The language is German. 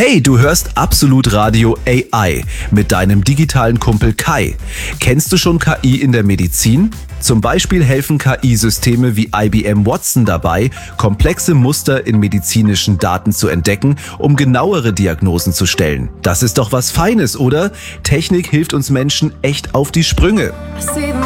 Hey, du hörst Absolut Radio AI mit deinem digitalen Kumpel Kai. Kennst du schon KI in der Medizin? Zum Beispiel helfen KI-Systeme wie IBM Watson dabei, komplexe Muster in medizinischen Daten zu entdecken, um genauere Diagnosen zu stellen. Das ist doch was Feines, oder? Technik hilft uns Menschen echt auf die Sprünge.